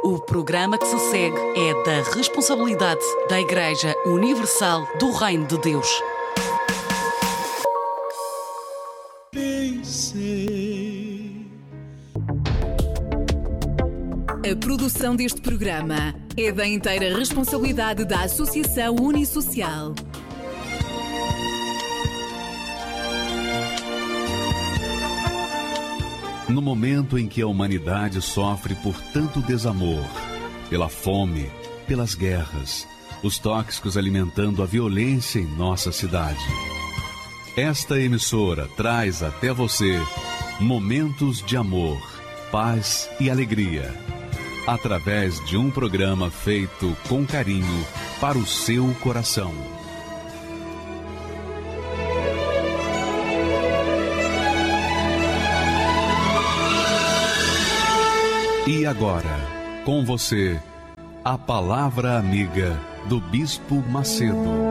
O programa que se segue é da responsabilidade da Igreja Universal do Reino de Deus. A produção deste programa é da inteira responsabilidade da Associação Unisocial. No momento em que a humanidade sofre por tanto desamor, pela fome, pelas guerras, os tóxicos alimentando a violência em nossa cidade, esta emissora traz até você momentos de amor, paz e alegria, através de um programa feito com carinho para o seu coração. E agora, com você, a Palavra Amiga do Bispo Macedo.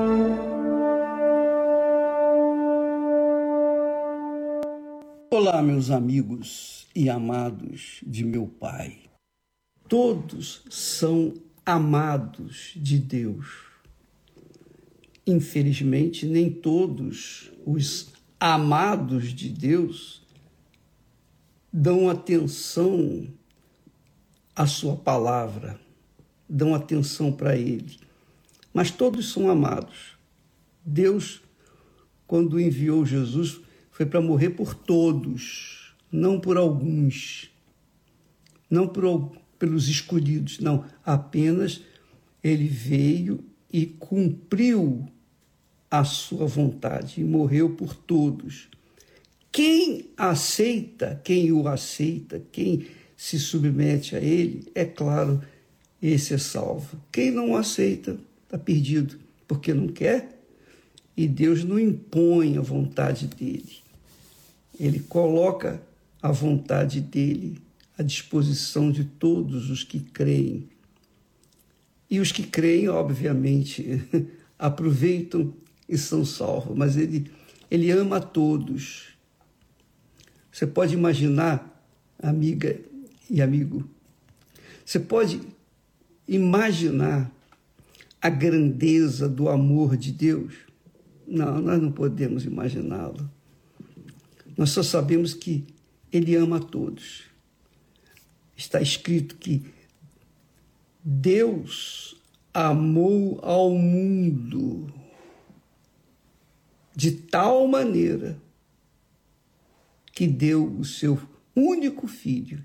Olá, meus amigos e amados de meu Pai. Todos são amados de Deus. Infelizmente, nem todos os amados de Deus dão atenção à sua palavra, dão atenção para Ele. Mas todos são amados. Deus, quando enviou Jesus, foi para morrer por todos, não por alguns, não pelos escolhidos, não. Apenas Ele veio e cumpriu a sua vontade e morreu por todos. Quem aceita, quem o aceita, quem se submete a ele, é claro, esse é salvo. Quem não aceita está perdido, porque não quer, e Deus não impõe a vontade dele. Ele coloca a vontade dele à disposição de todos os que creem. E os que creem, obviamente, aproveitam e são salvos, mas ele ama a todos. Você pode imaginar, amiga e amigo, você pode imaginar a grandeza do amor de Deus? Não, nós não podemos imaginá-lo. Nós só sabemos que Ele ama a todos. Está escrito que Deus amou ao mundo de tal maneira que deu o seu único Filho,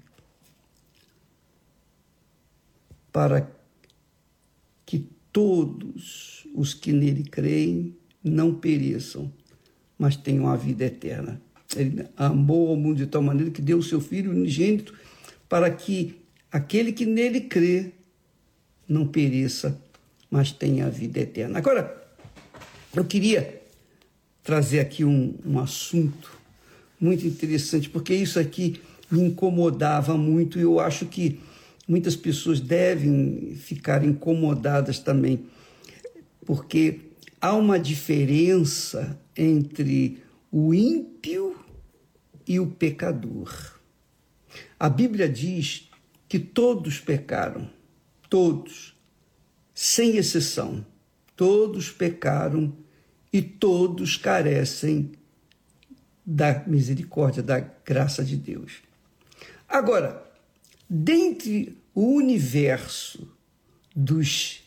para que todos os que nele creem não pereçam, mas tenham a vida eterna. Ele amou ao mundo de tal maneira que deu o seu Filho unigênito para que aquele que nele crê não pereça, mas tenha a vida eterna. Agora, eu queria trazer aqui um assunto muito interessante, porque isso aqui me incomodava muito e eu acho que muitas pessoas devem ficar incomodadas também, porque há uma diferença entre o ímpio e o pecador. A Bíblia diz que todos pecaram, todos, sem exceção, todos pecaram e todos carecem da misericórdia, da graça de Deus. Agora, dentre o universo dos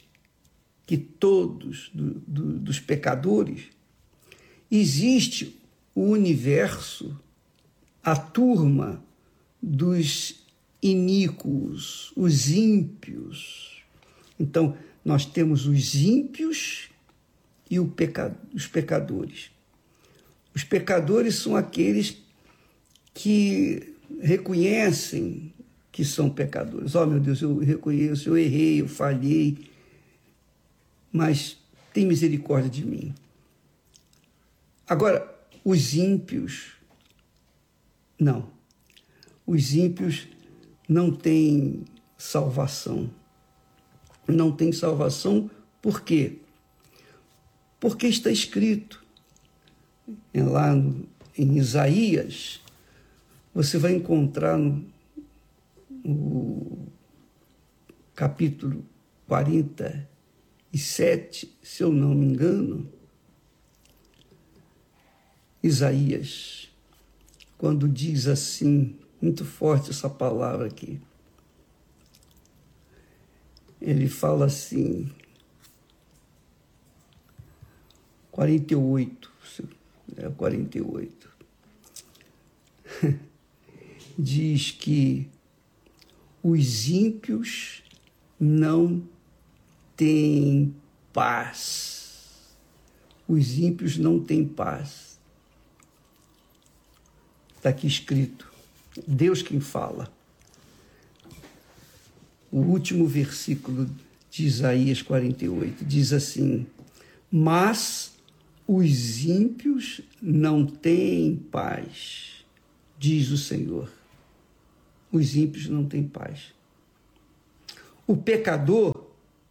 pecadores, existe o universo, a turma dos iníquos, os ímpios. Então, nós temos os ímpios e os pecadores. Os pecadores são aqueles que reconhecem que são pecadores. Oh, meu Deus, eu reconheço, eu errei, eu falhei, mas tem misericórdia de mim. Agora, os ímpios, não. Os ímpios não têm salvação. Não têm salvação por quê? Porque está escrito lá em Isaías, você vai encontrar capítulo 47, se eu não me engano, Isaías, quando diz assim, muito forte essa palavra aqui, ele fala assim, 48, diz que os ímpios não têm paz. Os ímpios não têm paz. Está aqui escrito. Deus quem fala. O último versículo de Isaías 48 diz assim: mas os ímpios não têm paz, diz o Senhor. Os ímpios não têm paz. O pecador,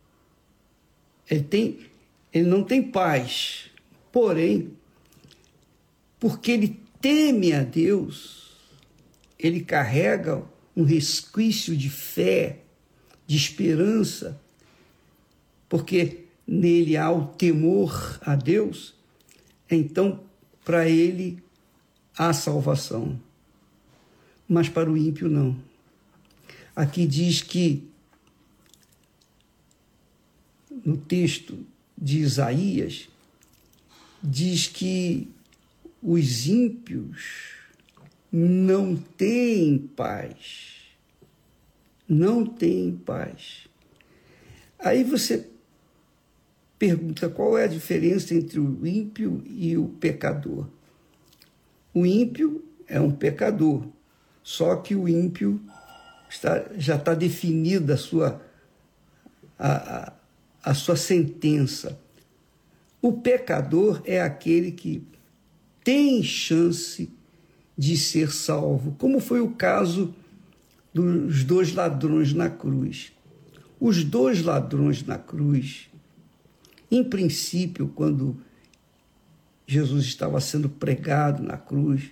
ele não tem paz, porém, porque ele teme a Deus, ele carrega um resquício de fé, de esperança, porque nele há o temor a Deus, então para ele há salvação. Mas para o ímpio não. Aqui diz que, no texto de Isaías, diz que os ímpios não têm paz. Não têm paz. Aí você pergunta qual é a diferença entre o ímpio e o pecador. O ímpio é um pecador, só que o ímpio já está definida a sua sentença. O pecador é aquele que tem chance de ser salvo, como foi o caso dos dois ladrões na cruz. Os dois ladrões na cruz, em princípio, quando Jesus estava sendo pregado na cruz,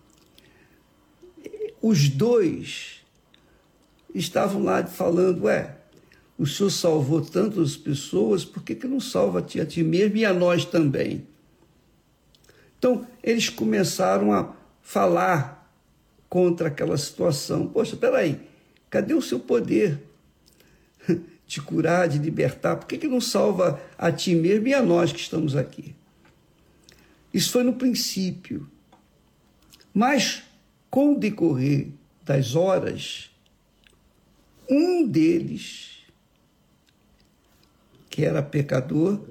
os dois estavam lá falando, o Senhor salvou tantas pessoas, por que não salva a ti mesmo e a nós também? Então, eles começaram a falar contra aquela situação. Poxa, espera aí, cadê o seu poder de curar, de libertar? Por que não salva a ti mesmo e a nós que estamos aqui? Isso foi no princípio. Mas, com o decorrer das horas, um deles, que era pecador,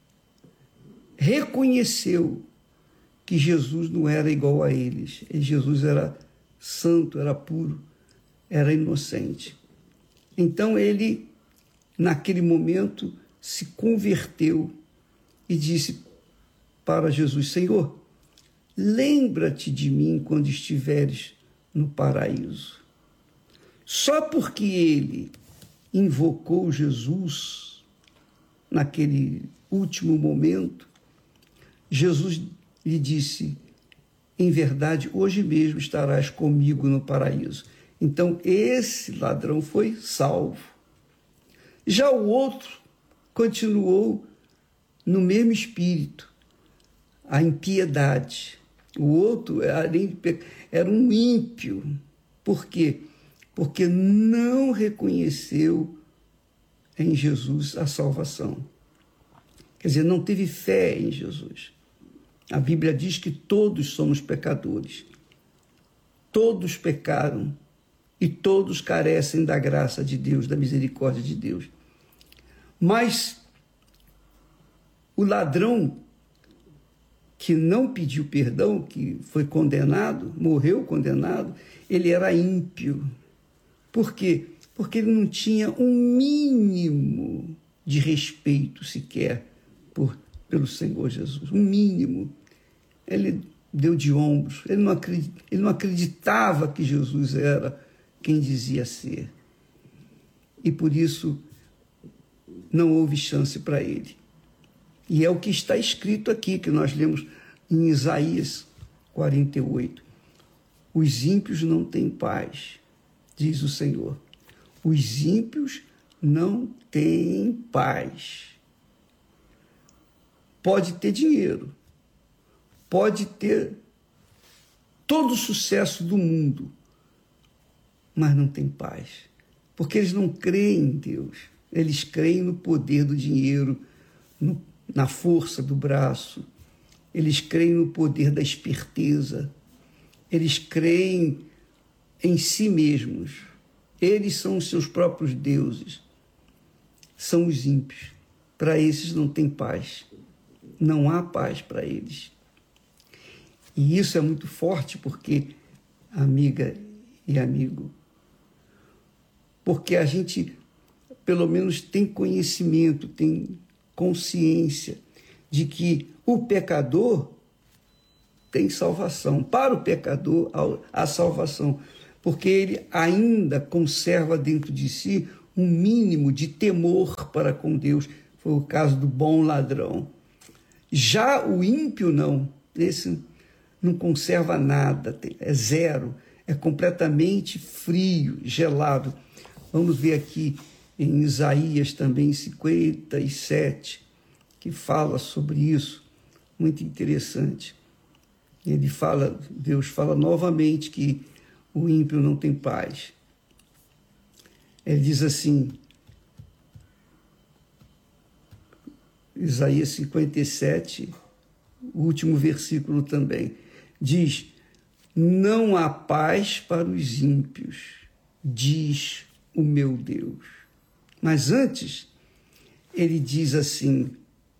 reconheceu que Jesus não era igual a eles. Jesus era santo, era puro, era inocente. Então ele, naquele momento, se converteu e disse para Jesus: Senhor, lembra-te de mim quando estiveres no paraíso. Só porque ele invocou Jesus naquele último momento, Jesus lhe disse: em verdade, hoje mesmo estarás comigo no paraíso. Então, esse ladrão foi salvo. Já o outro continuou no mesmo espírito, a impiedade. O outro era um ímpio. Por quê? Porque não reconheceu em Jesus a salvação. Quer dizer, não teve fé em Jesus. A Bíblia diz que todos somos pecadores. Todos pecaram e todos carecem da graça de Deus, da misericórdia de Deus. Mas o ladrão que não pediu perdão, que foi condenado, morreu condenado, ele era ímpio. Por quê? Porque ele não tinha um mínimo de respeito sequer pelo Senhor Jesus, um mínimo. Ele deu de ombros, ele não acreditava que Jesus era quem dizia ser. E por isso não houve chance para ele. E é o que está escrito aqui, que nós lemos em Isaías 48. Os ímpios não têm paz, diz o Senhor. Os ímpios não têm paz. Pode ter dinheiro, pode ter todo o sucesso do mundo, mas não tem paz, porque eles não creem em Deus. Eles creem no poder do dinheiro, na força do braço. Eles creem no poder da esperteza. Eles creem em si mesmos. Eles são os seus próprios deuses. São os ímpios. Para esses não tem paz. Não há paz para eles. E isso é muito forte porque, amiga e amigo, porque a gente, pelo menos, tem conhecimento, tem consciência de que o pecador tem salvação. Para o pecador, há salvação, porque ele ainda conserva dentro de si um mínimo de temor para com Deus. Foi o caso do bom ladrão. Já o ímpio não. Esse não conserva nada, é zero, é completamente frio, gelado. Vamos ver aqui em Isaías também 57, que fala sobre isso, muito interessante. Deus fala novamente que o ímpio não tem paz. Ele diz assim, Isaías 57, o último versículo também, diz: não há paz para os ímpios, diz o meu Deus. Mas antes, ele diz assim,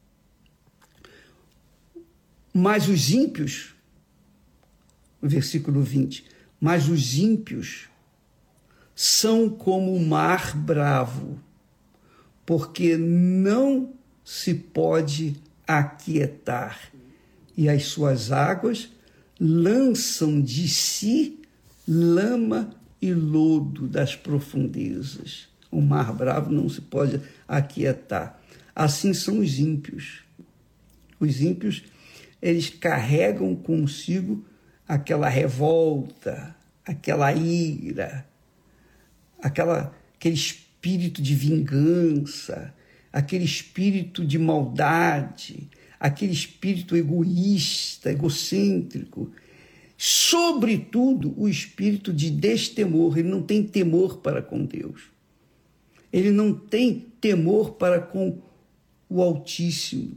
mas os ímpios, versículo 20, mas os ímpios são como o mar bravo, porque não se pode aquietar, e as suas águas lançam de si lama e lodo das profundezas. O mar bravo não se pode aquietar. Assim são os ímpios. Os ímpios, eles carregam consigo aquela revolta, aquela ira, aquele espírito de vingança, aquele espírito de maldade, aquele espírito egoísta, egocêntrico. Sobretudo, o espírito de destemor. Ele não tem temor para com Deus. Ele não tem temor para com o Altíssimo.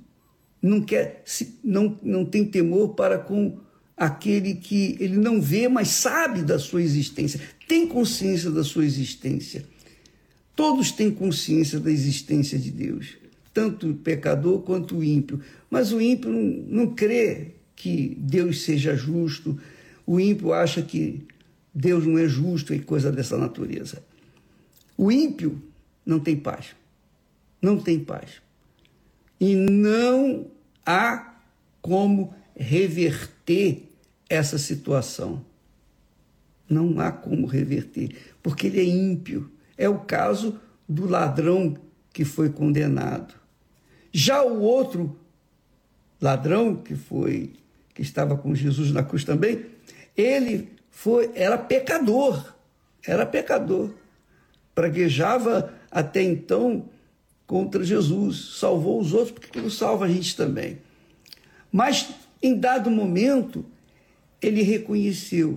Não tem temor para com aquele que ele não vê, mas sabe da sua existência. Tem consciência da sua existência. Todos têm consciência da existência de Deus, tanto o pecador quanto o ímpio. Mas o ímpio não crê que Deus seja justo. O ímpio acha que Deus não é justo e coisa dessa natureza. O ímpio não tem paz. Não tem paz. E não há como reverter essa situação. Não há como reverter, porque ele é ímpio. É o caso do ladrão que foi condenado. Já o outro ladrão que estava com Jesus na cruz também, era pecador, praguejava até então contra Jesus, salvou os outros, porque ele salva a gente também. Mas, em dado momento, ele reconheceu,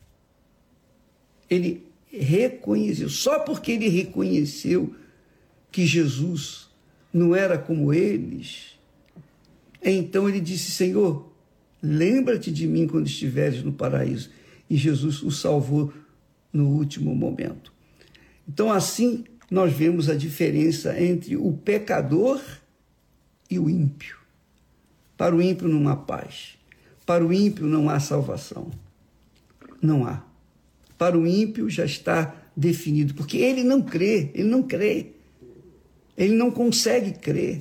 só porque ele reconheceu que Jesus não era como eles, então ele disse: Senhor, lembra-te de mim quando estiveres no paraíso. E Jesus o salvou no último momento. Então, assim, nós vemos a diferença entre o pecador e o ímpio. Para o ímpio não há paz. Para o ímpio não há salvação. Não há. Para o ímpio já está definido, porque ele não crê. Ele não consegue crer.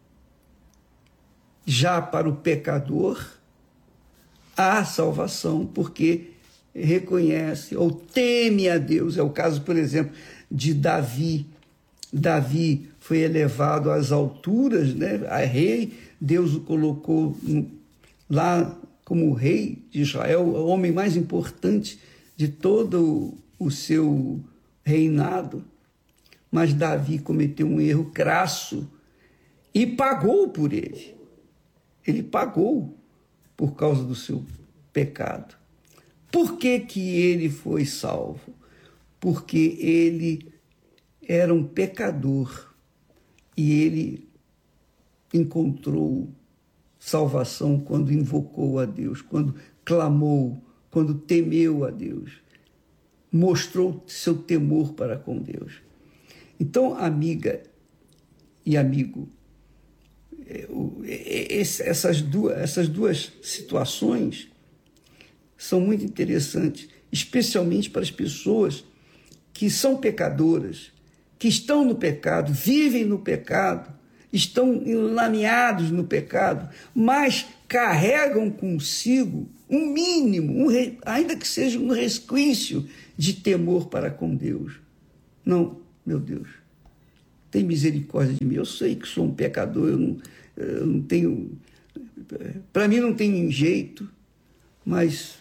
Já para o pecador, há salvação, porque reconhece ou teme a Deus. É o caso, por exemplo, de Davi. Davi foi elevado às alturas, né? A rei. Deus o colocou lá como rei de Israel, o homem mais importante de todo o seu reinado. Mas Davi cometeu um erro crasso e pagou por ele. Ele pagou por causa do seu pecado. Por que ele foi salvo? Porque ele era um pecador e ele encontrou salvação quando invocou a Deus, quando clamou, quando temeu a Deus, mostrou seu temor para com Deus. Então, amiga e amigo, essas duas situações são muito interessantes, especialmente para as pessoas que são pecadoras, que estão no pecado, vivem no pecado, estão enlameados no pecado, mas carregam consigo um mínimo, ainda que seja um resquício de temor para com Deus. Não, meu Deus, tem misericórdia de mim. Eu sei que sou um pecador, eu não tenho... Para mim não tem jeito, mas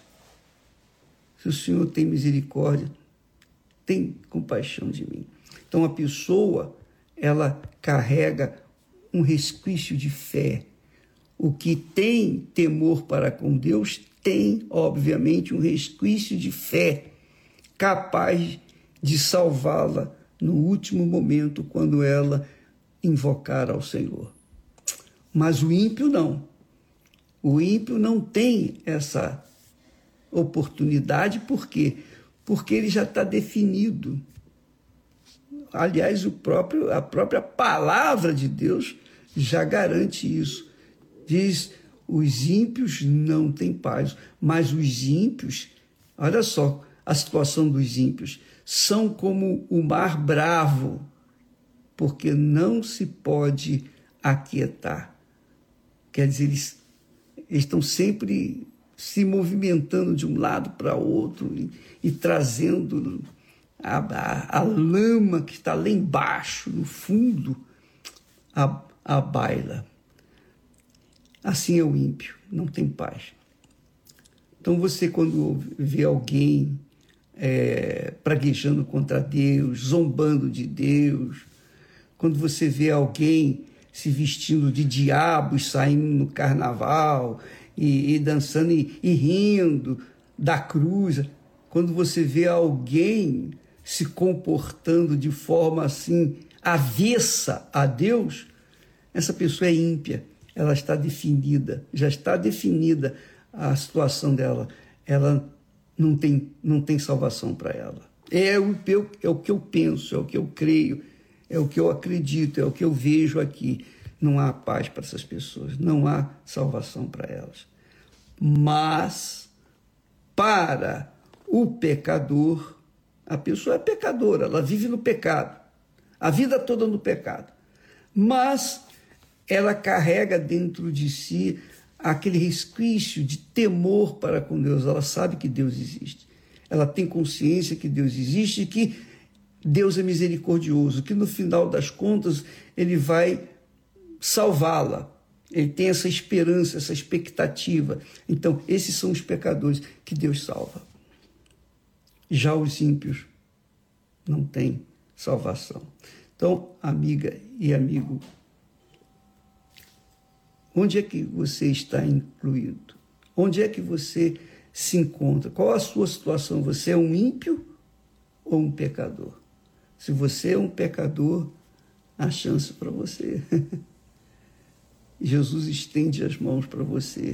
se o Senhor tem misericórdia, tem compaixão de mim. Então, a pessoa, ela carrega um resquício de fé. O que tem temor para com Deus tem, obviamente, um resquício de fé capaz de salvá-la no último momento, quando ela invocar ao Senhor. Mas o ímpio não. O ímpio não tem essa oportunidade. Por quê? Porque ele já está definido. Aliás, a própria palavra de Deus já garante isso. Diz, os ímpios não têm paz, mas os ímpios, olha só a situação dos ímpios, são como o mar bravo, porque não se pode aquietar. Quer dizer, eles estão sempre se movimentando de um lado para outro e trazendo a lama que está lá embaixo, no fundo, à baila. Assim é o ímpio, não tem paz. Então você, quando vê alguém praguejando contra Deus, zombando de Deus, quando você vê alguém se vestindo de diabos, saindo no carnaval e dançando e rindo da cruz, quando você vê alguém se comportando de forma assim avessa a Deus, essa pessoa é ímpia. Ela está definida, já está definida a situação dela. Ela não tem salvação para ela. É o que eu penso, é o que eu creio, é o que eu acredito, é o que eu vejo aqui. Não há paz para essas pessoas, não há salvação para elas. Mas, para o pecador, a pessoa é pecadora, ela vive no pecado, a vida toda no pecado. Mas ela carrega dentro de si aquele resquício de temor para com Deus. Ela sabe que Deus existe. Ela tem consciência que Deus existe e que Deus é misericordioso, que no final das contas ele vai salvá-la. Ele tem essa esperança, essa expectativa. Então, esses são os pecadores que Deus salva. Já os ímpios não têm salvação. Então, amiga e amigo, onde é que você está incluído? Onde é que você se encontra? Qual a sua situação? Você é um ímpio ou um pecador? Se você é um pecador, há chance para você. Jesus estende as mãos para você.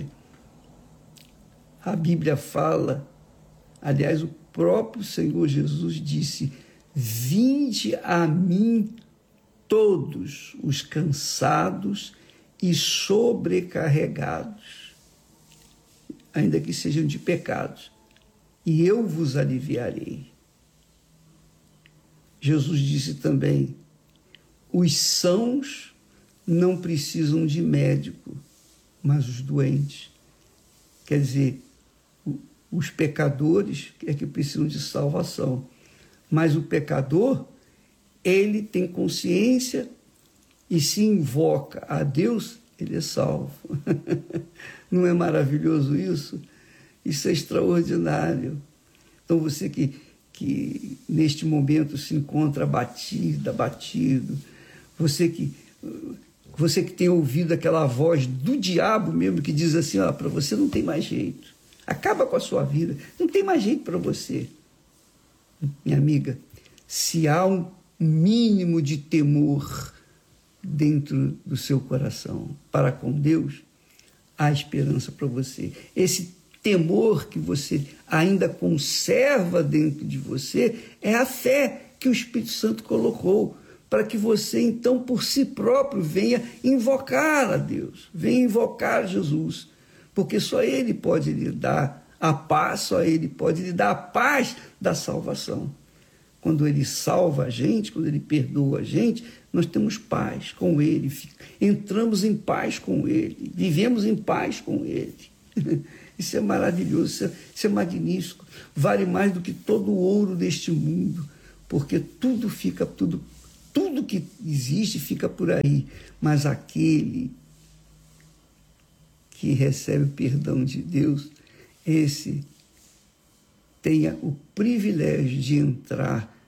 A Bíblia fala, aliás, o próprio Senhor Jesus disse: vinde a mim todos os cansados e sobrecarregados, ainda que sejam de pecados, e eu vos aliviarei. Jesus disse também: os sãos não precisam de médico, mas os doentes. Quer dizer, os pecadores é que precisam de salvação, mas o pecador, ele tem consciência e se invoca a Deus, ele é salvo. Não é maravilhoso isso? Isso é extraordinário. Então você que que neste momento se encontra abatido, você que tem ouvido aquela voz do diabo mesmo que diz assim, para você não tem mais jeito, acaba com a sua vida, não tem mais jeito para você. Minha amiga, se há um mínimo de temor dentro do seu coração para com Deus, há esperança para você. Esse temor que você ainda conserva dentro de você é a fé que o Espírito Santo colocou para que você, então, por si próprio, venha invocar a Deus, venha invocar Jesus, porque só Ele pode lhe dar a paz, só Ele pode lhe dar a paz da salvação. Quando Ele salva a gente, quando Ele perdoa a gente, nós temos paz com Ele, entramos em paz com Ele, vivemos em paz com Ele. Isso é maravilhoso, isso é magnífico, vale mais do que todo o ouro deste mundo, porque tudo que existe fica por aí, mas aquele que recebe o perdão de Deus, esse tenha o privilégio de entrar